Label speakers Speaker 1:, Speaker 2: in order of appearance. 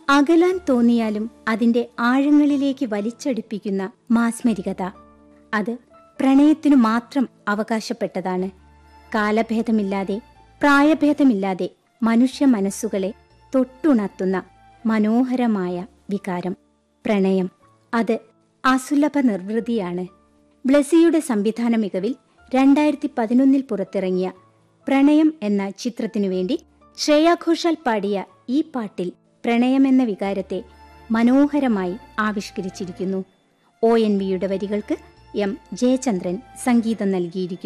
Speaker 1: അകലാൻ തോന്നിയാലും അതിന്റെ ആഴങ്ങളിലേക്ക് വലിച്ചടിപ്പിക്കുന്ന മാസ്മരികത, അത് പ്രണയത്തിനു മാത്രം അവകാശപ്പെട്ടതാണ്. കാലഭേദമില്ലാതെ, പ്രായഭേദമില്ലാതെ മനുഷ്യ മനസ്സുകളെ തൊട്ടുണർത്തുന്ന മനോഹരമായ വികാരം പ്രണയം. അത് അസുലഭ നിർവൃതിയാണ്. ബ്ലെസിയുടെ സംവിധാന മികവിൽ 2011 പുറത്തിറങ്ങിയ പ്രണയം എന്ന ചിത്രത്തിനു വേണ്ടി ശ്രേയ ഘോഷാൽ പാടിയ ഈ പാട്ടിൽ പ്രണയമെന്ന വികാരത്തെ മനോഹരമായി ആവിഷ്കരിച്ചിരിക്കുന്നു. ONVയുടെ വരികൾക്ക് M. ജയചന്ദ്രൻ സംഗീതം നൽകിയിരിക്കുന്നു.